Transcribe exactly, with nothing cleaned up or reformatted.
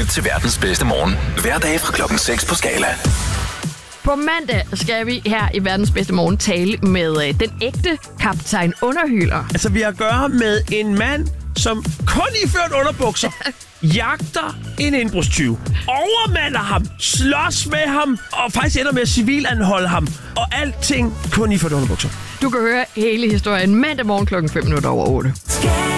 Lyt til verdens bedste morgen. Hver dag fra klokken seks på Skala. På mandag skal vi her i verdens bedste morgen tale med øh, den ægte kaptajn Underhyler. Altså, vi har at gøre med en mand, som kun iført underbukser jagter en indbrudstyv, overmander ham, slås med ham og faktisk ender med at civilanholde ham. Og alting kun iført underbukser. Du kan høre hele historien mandag morgen klokken fem minutter over otte.